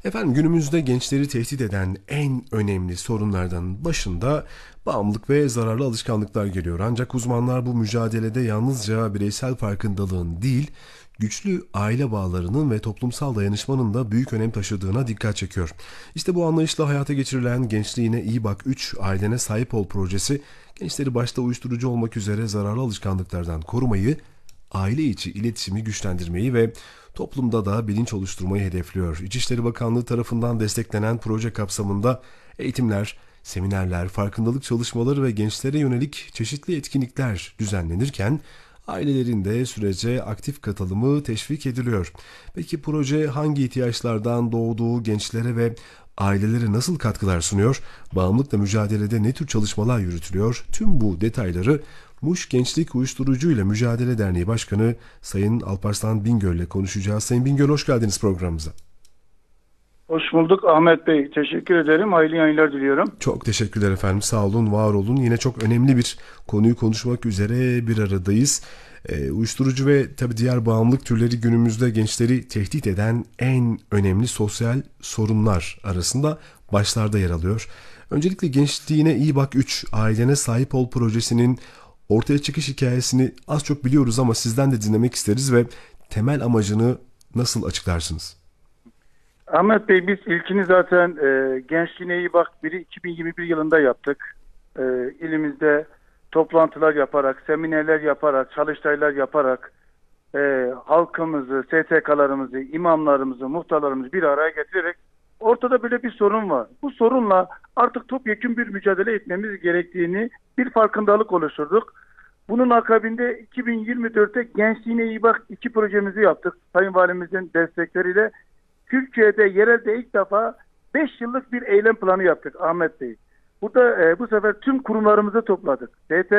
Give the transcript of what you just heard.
Efendim günümüzde gençleri tehdit eden en önemli sorunlardan başında bağımlılık ve zararlı alışkanlıklar geliyor. Ancak uzmanlar bu mücadelede yalnızca bireysel farkındalığın değil, güçlü aile bağlarının ve toplumsal dayanışmanın da büyük önem taşıdığına dikkat çekiyor. İşte bu anlayışla hayata geçirilen Gençliğine İyi Bak 3 Ailene Sahip Ol projesi, gençleri başta uyuşturucu olmak üzere zararlı alışkanlıklardan korumayı, aile içi iletişimi güçlendirmeyi ve toplumda da bilinç oluşturmayı hedefliyor. İçişleri Bakanlığı tarafından desteklenen proje kapsamında eğitimler, seminerler, farkındalık çalışmaları ve gençlere yönelik çeşitli etkinlikler düzenlenirken ailelerin de sürece aktif katılımı teşvik ediliyor. Peki proje hangi ihtiyaçlardan doğduğu gençlere ve ailelere nasıl katkılar sunuyor? Bağımlılıkla mücadelede ne tür çalışmalar yürütülüyor? Tüm bu detayları Muş Gençlik Uyuşturucu ile Mücadele Derneği Başkanı Sayın Alparslan Bingöl ile konuşacağız. Sayın Bingöl, hoş geldiniz programımıza. Hoş bulduk Ahmet Bey. Teşekkür ederim. Hayırlı yayınlar diliyorum. Çok teşekkürler efendim. Sağ olun, var olun. Yine çok önemli bir konuyu konuşmak üzere bir aradayız. Uyuşturucu ve tabii diğer bağımlılık türleri günümüzde gençleri tehdit eden en önemli sosyal sorunlar arasında başlarda yer alıyor. Öncelikle Gençliğine İyi Bak 3 Ailene Sahip Ol projesinin ortaya çıkış hikayesini az çok biliyoruz ama sizden de dinlemek isteriz ve temel amacını nasıl açıklarsınız? Ahmet Bey, biz ilkini zaten Gençliğine İyi Bak 1'i 2021 yılında yaptık. İlimizde toplantılar yaparak, seminerler yaparak, çalıştaylar yaparak halkımızı, STK'larımızı, imamlarımızı, muhtarlarımızı bir araya getirerek ortada böyle bir sorun var. Bu sorunla artık topyekün bir mücadele etmemiz gerektiğini bir farkındalık oluşturduk. Bunun akabinde 2024'te Gençliğine İyi Bak 2 projemizi yaptık. Sayın Valimizin destekleriyle Türkiye'de yerelde ilk defa 5 yıllık bir eylem planı yaptık Ahmet Bey. Burada bu sefer tüm kurumlarımızı topladık.